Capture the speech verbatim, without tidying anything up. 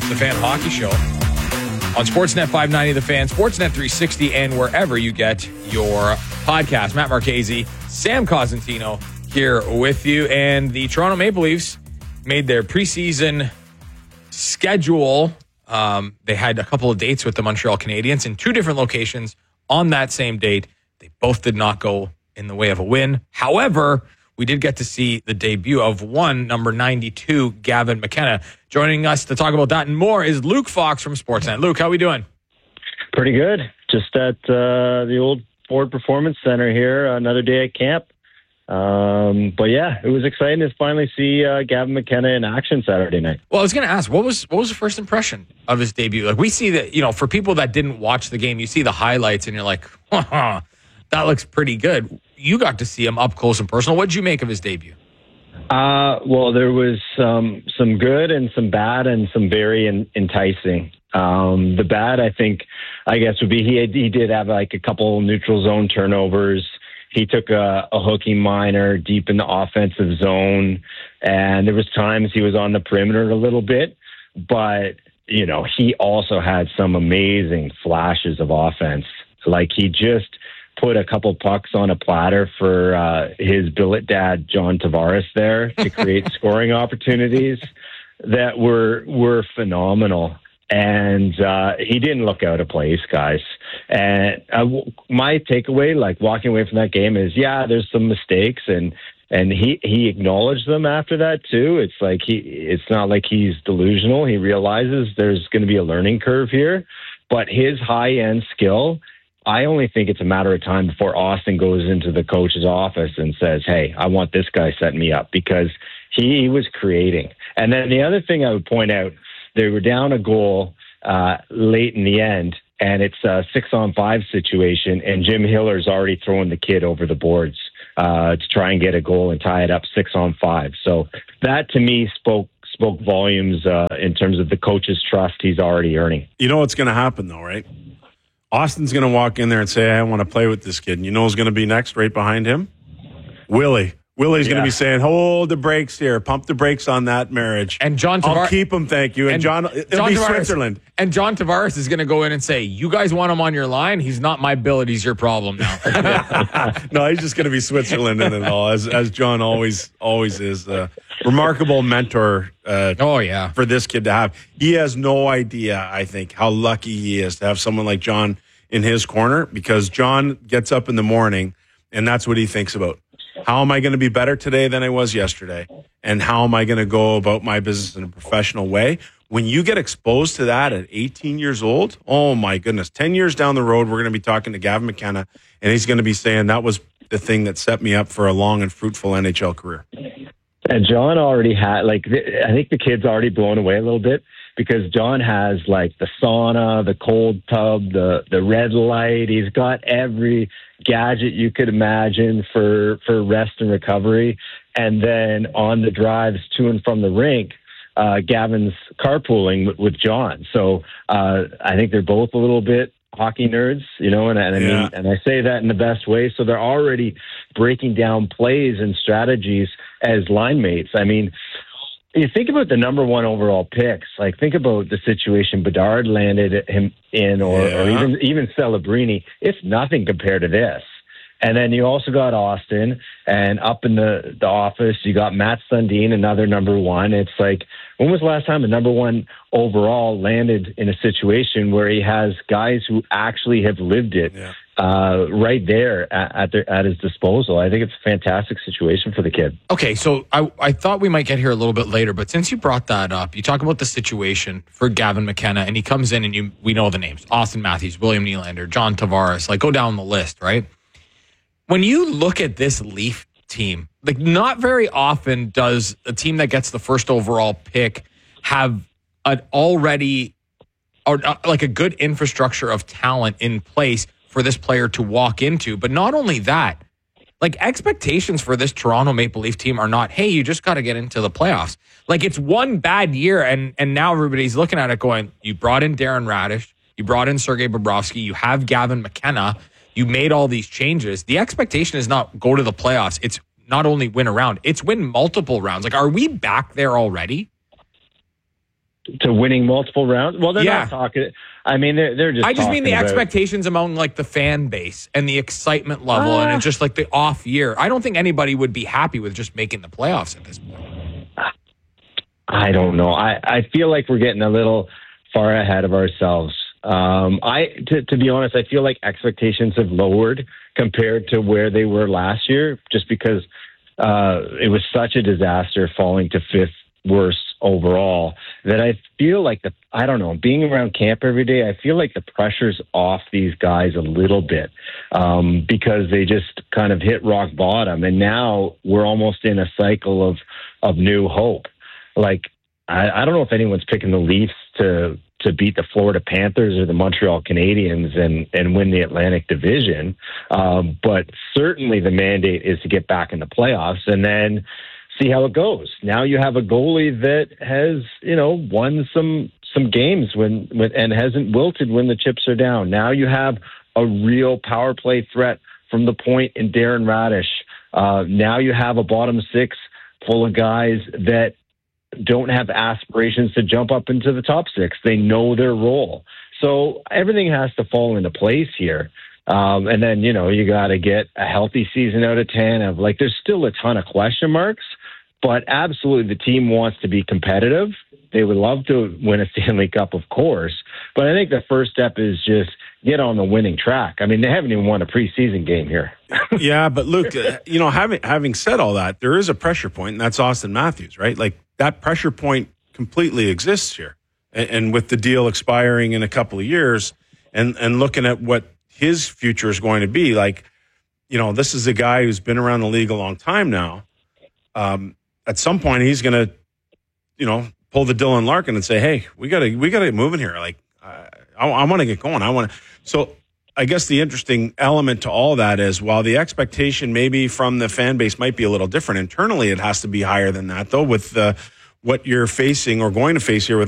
The Fan Hockey Show on Sportsnet five ninety The Fan, Sportsnet three sixty, and wherever you get your podcast. Matt Marchese, Sam Cosentino here with you. And the Toronto Maple Leafs made their preseason schedule. Um, they had a couple of dates with the Montreal Canadiens in two different locations on that same date. They both did not go in the way of a win. However, we did get to see the debut of one, number ninety-two, Gavin McKenna. Joining us to talk about that and more is Luke Fox from Sportsnet. Luke, how are we doing? Pretty good. Just at uh, the old Ford Performance Center here, another day at camp. Um, but yeah, it was exciting to finally see uh, Gavin McKenna in action Saturday night. Well, I was going to ask, what was what was the first impression of his debut? Like, we see that, you know, for people that didn't watch the game, you see the highlights and you're like, that looks pretty good. You got to see him up close and personal. What did you make of his debut? Uh, well, there was um, some good and some bad and some very in, enticing. Um, the bad, I think, I guess, would be he had, he did have like a couple neutral zone turnovers. He took a, a hooking minor deep in the offensive zone, and there was times he was on the perimeter a little bit. But you know, he also had some amazing flashes of offense. Like he just put a couple pucks on a platter for uh, his billet dad, John Tavares, there to create scoring opportunities that were were phenomenal. And uh, he didn't look out of place, guys. And uh, my takeaway, like walking away from that game, is yeah, there's some mistakes, and and he he acknowledged them after that too. It's like he, it's not like he's delusional. He realizes there's going to be a learning curve here, but his high end skill, I only think it's a matter of time before Austin goes into the coach's office and says, hey, I want this guy setting me up, because he, he was creating. And then the other thing I would point out, they were down a goal uh, late in the end, and it's a six-on-five situation, and Jim Hiller's already throwing the kid over the boards uh, to try and get a goal and tie it up six-on-five. So that, to me, spoke spoke volumes uh, in terms of the coach's trust he's already earning. You know what's going to happen, though, right? Austin's going to walk in there and say, I want to play with this kid. And you know who's going to be next right behind him? Willie. Willie's yeah. going to be saying, hold the brakes here. Pump the brakes on that marriage. And John Tavares. I'll keep him, thank you. And, and John, it'll John be Tavares, Switzerland. And John Tavares is going to go in and say, you guys want him on your line? He's not my billet. He's your problem now. No, he's just going to be Switzerland in it all, as as John always always is. A remarkable mentor uh, oh, yeah. for this kid to have. He has no idea, I think, how lucky he is to have someone like John in his corner, because John gets up in the morning and that's what he thinks about. How am I going to be better today than I was yesterday? And how am I going to go about my business in a professional way? When you get exposed to that at eighteen years old, oh my goodness, ten years down the road, we're going to be talking to Gavin McKenna, and he's going to be saying that was the thing that set me up for a long and fruitful N H L career. And John already had, like, I think the kid's already blown away a little bit, because John has like the sauna, the cold tub, the, the red light. He's got every gadget you could imagine for, for rest and recovery. And then on the drives to and from the rink, uh, Gavin's carpooling with, with John. So uh, I think they're both a little bit hockey nerds, you know, and, and I yeah. mean, and I say that in the best way. So they're already breaking down plays and strategies as line mates. I mean, you think about the number one overall picks. Like, think about the situation Bedard landed him in, or, yeah. or even even Celebrini. It's nothing compared to this. And then you also got Austin, and up in the, the office, you got Matt Sundin, another number one. It's like, when was the last time a number one overall landed in a situation where he has guys who actually have lived it yeah. uh, right there at, at, their, at his disposal? I think it's a fantastic situation for the kid. Okay, so I, I thought we might get here a little bit later, but since you brought that up, you talk about the situation for Gavin McKenna, and he comes in and you we know the names: Austin Matthews, William Nylander, John Tavares. Like, go down the list, right? When you look at this Leaf team, like, not very often does a team that gets the first overall pick have an already, or uh, like a good infrastructure of talent in place for this player to walk into. But not only that, like, expectations for this Toronto Maple Leaf team are not, hey, you just got to get into the playoffs. Like, it's one bad year, and and now everybody's looking at it going, you brought in Darren Radish, you brought in Sergei Bobrovsky, you have Gavin McKenna, you made all these changes. The expectation is not go to the playoffs. It's not only win a round, it's win multiple rounds. Like, are we back there already? to winning multiple rounds. Well, they're Yeah. not talking. I mean, they're they're just. I just mean the talking about- expectations among like the fan base and the excitement level, Uh, and it's just like the off year. I don't think anybody would be happy with just making the playoffs at this point. I don't know. I, I feel like we're getting a little far ahead of ourselves. Um, I to, to be honest, I feel like expectations have lowered compared to where they were last year, just because uh, it was such a disaster falling to fifth worst overall that I feel like the I don't know being around camp every day. I feel like the pressure's off these guys a little bit um, because they just kind of hit rock bottom, and now we're almost in a cycle of of new hope. Like, I, I don't know if anyone's picking the Leafs to to beat the Florida Panthers or the Montreal Canadiens and, and win the Atlantic Division. Um, but certainly the mandate is to get back in the playoffs and then see how it goes. Now you have a goalie that has, you know, won some some games when, when and hasn't wilted when the chips are down. Now you have a real power play threat from the point in Darren Radish. Uh, now you have a bottom six full of guys that don't have aspirations to jump up into the top six. They know their role. So everything has to fall into place here. Um, and then, you know, you got to get a healthy season out of ten. Of like, there's still a ton of question marks, but absolutely the team wants to be competitive. They would love to win a Stanley Cup, of course. But I think the first step is just get on the winning track. I mean, they haven't even won a preseason game here. Yeah, but Luke, uh, you know, having having said all that, there is a pressure point, and that's Austin Matthews, right? Like, that pressure point completely exists here. And, and with the deal expiring in a couple of years and, and looking at what his future is going to be, like, you know, this is a guy who's been around the league a long time now. Um, at some point, he's going to, you know, pull the Dylan Larkin and say, hey, we got to we got to get moving here. Like, uh, I, I want to get going. I want to. So I guess the interesting element to all that is, while the expectation maybe from the fan base might be a little different internally, it has to be higher than that, though, with uh, what you're facing or going to face here with